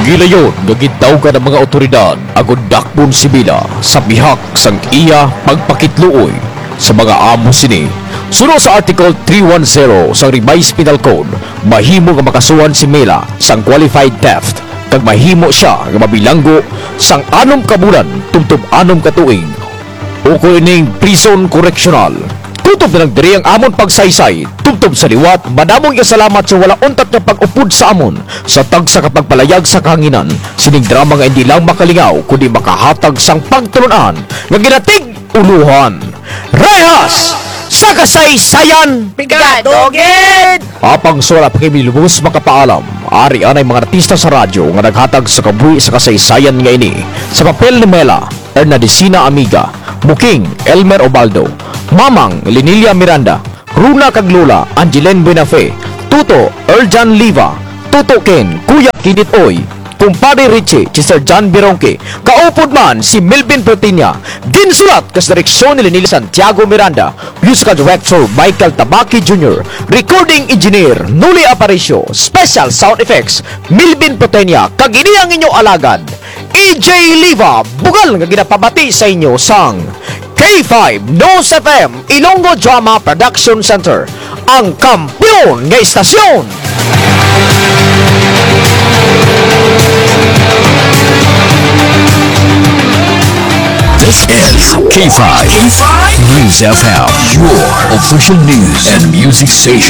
Gilayon nga gidawgan ng mga otoridad agud dakpon si Mila sa bihak sang iya pagpakitluoy sa mga amo sini. Suno sa Article 310 sa Revised Penal Code, mahimo nga makasuhan si Mila sang qualified theft kag mahimo siya nga mabilanggo sang 6 ka bulan tubtob 6 ka tuig o kuning prison correctional. Tutob na nagdiri ang amon pagsaysay, tubtob sa liwat, madamong salamat sa wala untat nga pag-upod sa amon sa tagsa ka pagpalayag sa kahanginan. Sining drama nga hindi lang makalingaw, kundi makahatag sang pagtulunan nga ginatig uluhan. Rehas sa kasaysayan! Pigadogid! Apang sura pakimilubos makapaalam, ari anay mga artista sa radyo nga naghatag sa kabuhi sa kasaysayan nga ini. Sa papel ni Mela, Ernadicina Amiga, Muking Elmer Obaldo, Mamang Linilia Miranda, Runa Kaglula, Angeline Buenafe, Tuto Erjan Liva, Tuto Ken, Kuya Kinit Oy, Kumpare Richie, si Sir John Bironque, kaupod man si Melvin Protinia, din sulat kas direksyon ni Linilia Santiago Miranda, musical director Michael Tabaki Jr., recording engineer Nuli Aparicio, special sound effects Melvin Protinia, kag ini ang inyong alagad EJ Liva, bugal nga ginapabati sa inyo sang K5 Nos FM Ilonggo Drama Production Center, ang kampiyon nga istasyon. This is K5 News FM, your official news and music station.